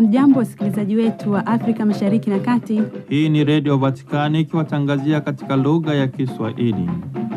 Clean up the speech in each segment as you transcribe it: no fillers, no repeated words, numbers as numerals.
Hamjambo wasikilizaji wetu wa Afrika Mashariki na Kati. Hii ni Radio Vatikani ikiwatangazia katika lugha ya Kiswahili.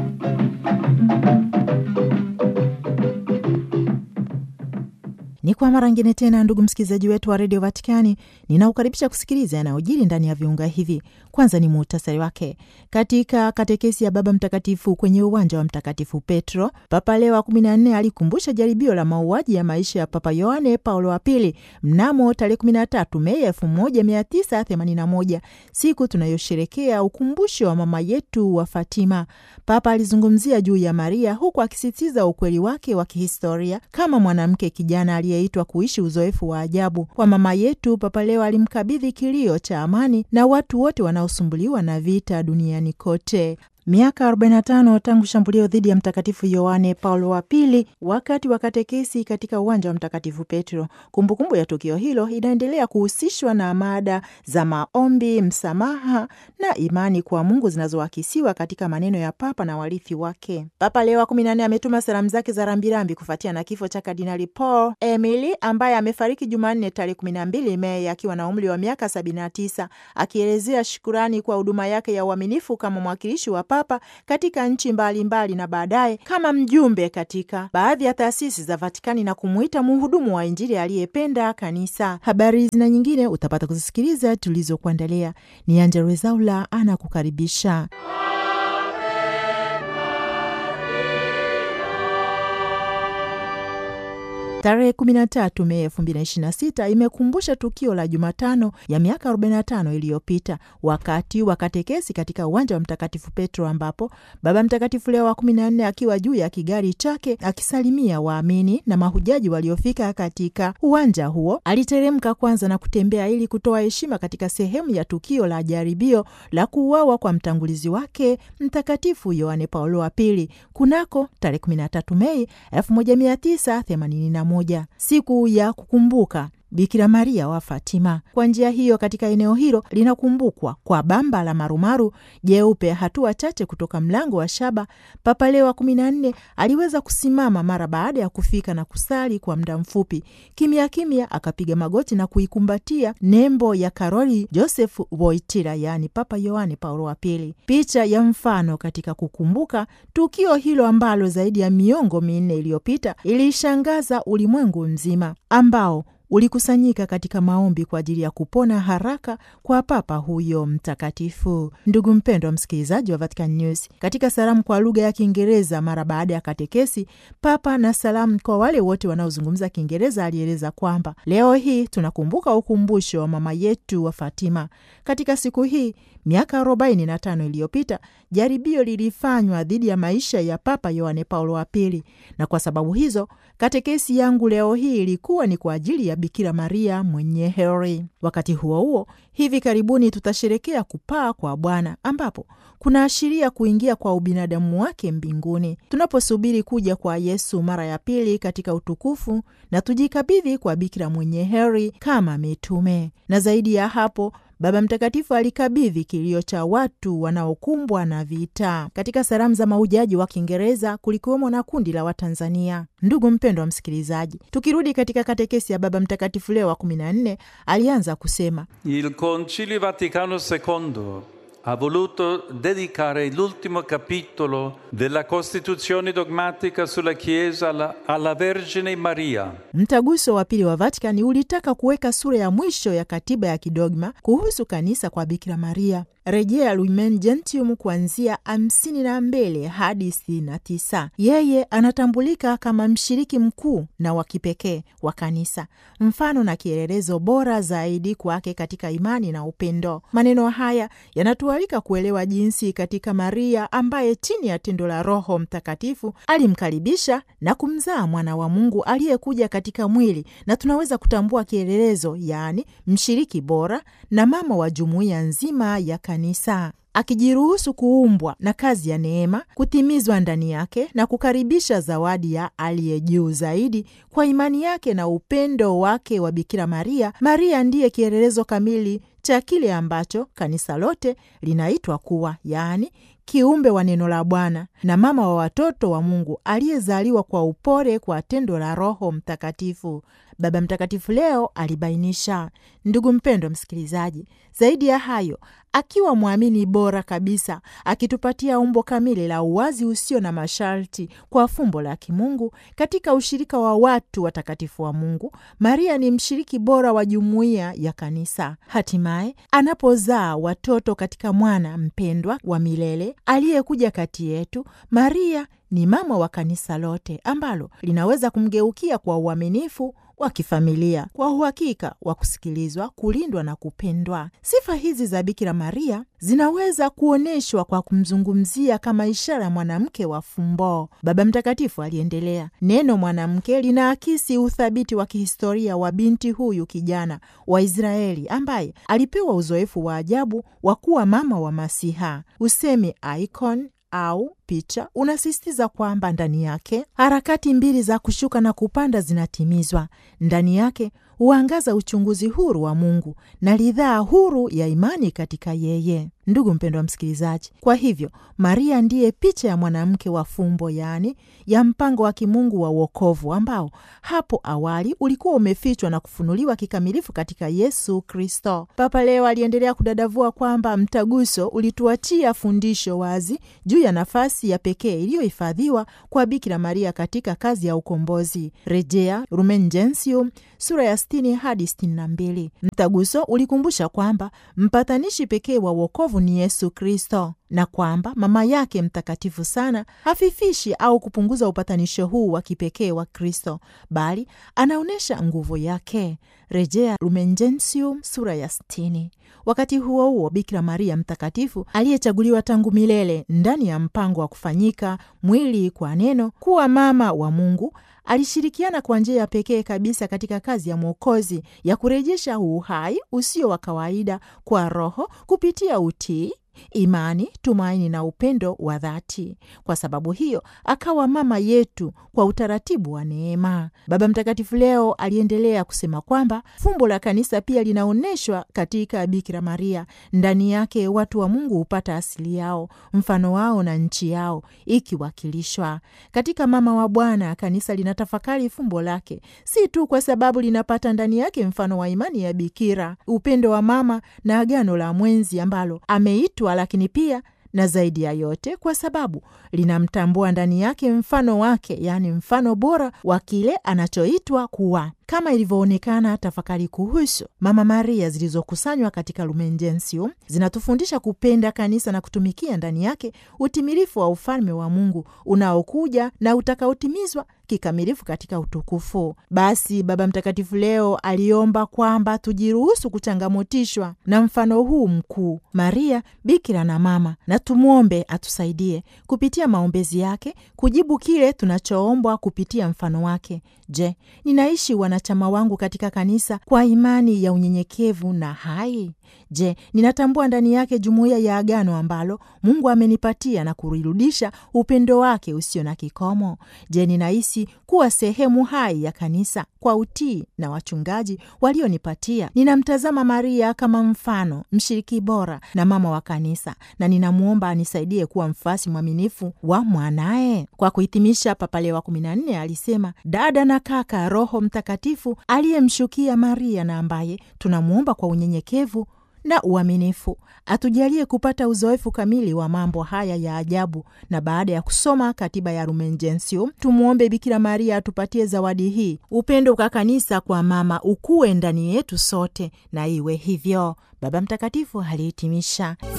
Ni kwa mara nyingine tena, ndugu msikilizaji wetu wa Radio Vatikani, ninaukaribisha kusikiliza yanayojiri ndani ya viunga hivi. Kwanza ni muhtasari wake. Katika katekesi ya Baba Mtakatifu kwenye uwanja wa Mtakatifu Petro, Papa Leo wa 14 alikumbusha jaribio la mauaji ya maisha ya Papa Yohane Paulo wa Pili mnamo tarehe 13 Mei 1981, siku tunayosherekea ukumbusho wa mama yetu wa Fatima. Papa alizungumzia juu ya Maria, huku akisisitiza ukweli wake wa kihistoria kama mwanamke kijana aliyeitwa kuishi uzoefu wa ajabu. Kwa mama yetu, Papa Leo alimkabidhi kilio cha amani na watu wote wanaosumbuliwa na vita duniani kote. Miaka 45 tangu shambulio dhidi ya Mtakatifu Yohane Paulo wa Pili wakati wa katekesi katika uwanja wa Mtakatifu Petro. Kumbukumbu ya tukio hilo inaendelea kuhusishwa na mada za maombi, msamaha na imani kwa Mungu zinazoakisiwa katika maneno ya Papa na warithi wake. Papa Leo wa 14 ametuma salamu zake za rambirambi kufuatia na kifo cha Kardinali Paul Emili ambaye amefariki Jumanne tarehe 12 Mei akiwa na umri wa miaka 79, akielezea shukurani kwa huduma yake ya uaminifu kama mwakilishi wa Papa katika nchi mbalimbali na baadaye kama mjumbe katika baadhi ya taasisi za Vatikani na kumuita mhudumu wa Injili aliyependa kanisa. Habari hizi na nyingine utapata kuzisikiliza tulizokuandalia. Ni Angella Rwezaula anakukaribisha. Tarehe 13 Mei 2026 imekumbusha tukio la Jumatano ya miaka 45 iliyopita wakati wa katekesi katika uwanja wa Mtakatifu Petro, ambapo Baba Mtakatifu Leo wa 14 akiwa juu ya kigari chake akisalimia waamini na mahujaji waliofika katika uwanja huo, aliteremka kwanza na kutembea ili kutoa heshima katika sehemu ya tukio la jaribio la kuuawa kwa mtangulizi wake Mtakatifu Yohane Paulo wa Pili kunako tarehe 13 Mei 1981, siku ya kukumbuka Bikira Maria wa Fatima. Kwa njia hiyo, katika eneo hilo linakumbukwa kwa bamba la marumaru jeupe, hatua chache kutoka mlango wa shaba, Papa Leo wa 14 aliweza kusimama mara baada ya kufika na kusali kwa muda mfupi. Kimya kimya akapiga magoti na kuikumbatia nembo ya Karoli Joseph Wojtyla, yaani Papa Yohane Paulo wa Pili, picha ya mfano katika kukumbuka tukio hilo ambalo zaidi ya miongo minne iliyopita ilishangaza ulimwengu mzima, ambao ulikusanyika katika maombi kwa ajili ya kupona haraka kwa papa huyo mtakatifu. Ndugu mpendwa msikilizaji wa Vatican News, katika salamu kwa lugha ya Kiingereza mara baada ya katekesi, Papa na salamu kwa wale wote wanaozungumza Kiingereza alieleza kwamba leo hii tunakumbuka ukumbusho wa mama yetu wa Fatima. Katika siku hii miaka 45 iliyopita jaribio lilifanywa dhidi ya maisha ya Papa Yohane Paulo wa Pili, na kwa sababu hizo katekesi yangu leo hii ilikuwa ni kwa ajili ya Bikira Maria mwenye heri. Wakati huo huo, hivi karibuni tutasherekea kupaa kwa Bwana, ambapo kuna ashiria kuingia kwa ubinadamu wake mbinguni. Tunaposubiri kuja kwa Yesu mara ya pili katika utukufu, na tujikabidhi kwa Bikira mwenye heri kama mitume. Na zaidi ya hapo, Baba Mtakatifu alikabidhi kilio cha watu wanaokumbwa na vita. Katika salamu za mahujaji wa Kiingereza kulikuwemo na kundi la Watanzania. Ndugu mpendwa msikilizaji, tukirudi katika katekesi ya Baba Mtakatifu Leo wa 14, alianza kusema: Il Concilio Vaticano II ha voluto dedicare l'ultimo capitolo della Costituzione dogmatica sulla Chiesa alla Vergine Maria. Mtaguso wa pili wa Vatikani ulitaka kuweka sura ya mwisho ya katiba ya kidogma kuhusu kanisa kwa Bikira Maria. Rejea Lumen Gentium kuanzia 52 hadi 69. Yeye anatambulika kama mshiriki mkuu na wa kipekee wa kanisa, mfano na kielelezo bora zaidi kwake katika imani na upendo. Maneno haya yanatualika kuelewa jinsi katika Maria, ambaye chini ya tendo la Roho Mtakatifu alimkaribisha na kumzaa mwana wa Mungu aliyekuja katika mwili, na tunaweza kutambua kielelezo, yaani mshiriki bora na mama wa jumuiya nzima ya kanisa, akijiruhusu kuumbwa na kazi ya neema kutimizwa ndani yake na kukaribisha zawadi ya aliye juu zaidi kwa imani yake na upendo wake wa Bikira Maria. Maria ndiye kielelezo kamili cha kile ambacho kanisa lote linaitwa kuwa, yaani kiumbe wa neno la Bwana na mama wa watoto wa Mungu aliyezaliwa kwa upole kwa tendo la Roho Mtakatifu. Baba Mtakatifu leo alibainisha. Ndugu mpendwa msikilizaji, zaidi ya hayo, akiwa mwamini bora kabisa, akitupatia umbo kamili la uwazi usio na masharti kwa fumbo la kimungu katika ushirika wa watu watakatifu wa Mungu, Maria ni mshiriki bora wa jumuiya ya kanisa. Hatimaye anapozaa watoto katika mwana mpendwa wa milele aliyekuja kati yetu, Maria ni mama wa kanisa lote ambalo linaweza kumgeukia kwa uaminifu wa kifamilia, kwa uhakika wa kusikilizwa, kulindwa na kupendwa. Sifa hizi za Bikira Maria zinaweza kuoneshwa kwa kumzungumzia kama ishara ya mwanamke wa fumbo. Baba Mtakatifu aliendelea, neno mwanamke linaakisi uthabiti wa kihistoria wa binti huyu kijana wa Israeli ambaye alipewa uzoefu wa ajabu wa kuwa mama wa Masiha. Usemi icon au picha unasisitiza kwamba ndani yake harakati mbili za kushuka na kupanda zinatimizwa. Ndani yake huangaza uchunguzi huru wa Mungu na ridhaa huru ya imani katika yeye. Ndugu mpendwa msikilizaji, kwa hivyo Maria ndiye picha ya mwanamke wa fumbo, yaani ya mpango wa kimungu wa wokovu ambao hapo awali ulikuwa umefichwa na kufunuliwa kikamilifu katika Yesu Kristo. Papa leo aliendelea kudadavua kwamba mtaguso ulituachia fundisho wazi juu ya nafasi ya pekee iliyohifadhiwa kwa Bikira Maria katika kazi ya ukombozi. Rejea Lumen Gentium sura ya 60 hadi 62. Mtaguso ulikumbusha kwamba mpatanishi pekee wa wokovu ni Yesu Kristo na kwamba mama yake mtakatifu sana hafifishi au kupunguza upatanisho huu wa kipekee wa Kristo, bali anaonyesha nguvu yake. Rejea Lumen Gentium sura ya 60. Wakati huo huo, Bikira Maria mtakatifu aliyechaguliwa tangu milele ndani ya mpango wa kufanyika mwili kwa neno kuwa mama wa Mungu alishirikiana kwa njia ya pekee kabisa katika kazi ya Mwokozi ya kurejesha uhai usio wa kawaida kwa Roho kupitia utii, imani, tumaini na upendo wa dhati. Kwa sababu hiyo akawa mama yetu kwa utaratibu wa neema. Baba Mtakatifu leo aliendelea kusema kwamba fumbo la kanisa pia linaonyeshwa katika Bikira Maria. Ndani yake watu wa Mungu hupata asili yao, mfano wao na nchi yao ikiwakilishwa. Katika mama wa Bwana, kanisa linatafakari fumbo lake, si tu kwa sababu linapata ndani yake mfano wa imani ya bikira, upendo wa mama na agano la mwenzi ambalo ameitwa, lakini pia na zaidi ya yote kwa sababu linamtambua ndani yake mfano wake, yaani mfano bora wa kile anachoitwa kuwa. Kama ilivyoonekana, tafakari kuhusu Mama Maria zilizokusanywa katika Lumen Gentium zinatufundisha kupenda kanisa na kutumikia ndani yake utimilifu wa ufalme wa Mungu unaokuja na utakaotimizwa kikamilifu katika utukufu. Basi Baba Mtakatifu leo aliomba kwamba tujiruhusu kuchangamotishwa na mfano huu mkuu, Maria bikira na mama, na tumwombe atusaidie kupitia maombezi yake kujibu kile tunachoombwa kupitia mfano wake. Je, ninaishi wanachama wangu katika kanisa kwa imani ya unyenyekevu na hai? Je, ninatambua ndani yake jumuiya ya agano ambalo Mungu amenipatia na kurirudisha upendo wake usio na kikomo? Je, ninahisi kuwa sehemu hai ya kanisa kwa utii na wachungaji walionipatia? Ninamtazama Maria kama mfano, mshiriki bora na mama wa kanisa, na ninamuomba anisaidie kuwa mfasi mwaminifu wa mwanae. Kwa kuhitimisha, Papa Leo wa 14 alisema, dada na kaka Roho Mtakatifu aliyemshukia Maria na ambaye tunamuomba kwa unyenyekevu na uaminifu atujalie kupata uzoefu kamili wa mambo haya ya ajabu. Na baada ya kusoma katiba ya Lumen Gentium, tumuombe Bikira Maria atupatie zawadi hii, upendo kwa kanisa kwa mama ukue ndani yetu sote, na iwe hivyo. Baba Mtakatifu alihitimisha.